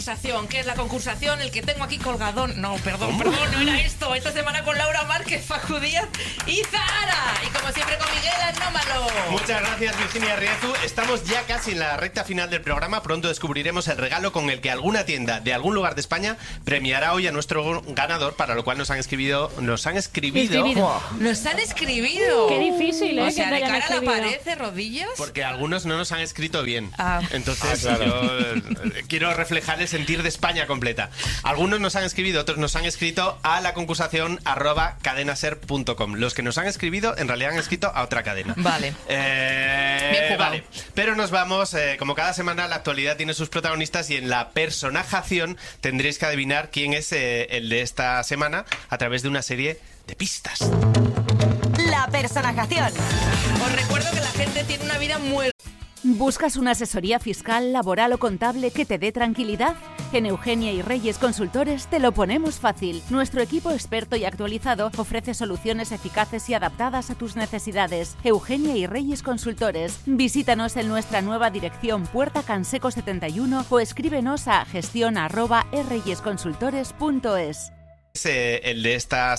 concursación. ¿Qué es la concursación? El que tengo aquí colgadón. No, perdón, no era esto. Esta semana con Laura Márquez, Facu Díaz y Zahara. Y como siempre con Miguel Anómalo. Muchas gracias, Virginia Riezu. Estamos ya casi en la recta final del programa. Pronto descubriremos el regalo con el que alguna tienda de algún lugar de España premiará hoy a nuestro ganador, para lo cual nos han escribido. Nos han escribido. Qué difícil, ¿eh? O sea, que de te hayan cara a la escribido. pared, de rodillas. Porque algunos no nos han escrito bien. Entonces claro. yo quiero reflejar el sentir de España completa. Algunos nos han escrito, otros nos han escrito a la concursación @cadenaser.com. Los que nos han escrito en realidad han escrito a otra cadena. Vale. Bien jugado. Vale. Pero nos vamos, como cada semana la actualidad tiene sus protagonistas y en la personajación tendréis que adivinar quién es el de esta semana a través de una serie de pistas. La personajación. Os recuerdo que la gente tiene una vida muy... ¿Buscas una asesoría fiscal, laboral o contable que te dé tranquilidad? En Eugenia y Reyes Consultores te lo ponemos fácil. Nuestro equipo experto y actualizado ofrece soluciones eficaces y adaptadas a tus necesidades. Eugenia y Reyes Consultores. Visítanos en nuestra nueva dirección Puerta Canseco 71 o escríbenos a gestión@reyesconsultores.es. El de esta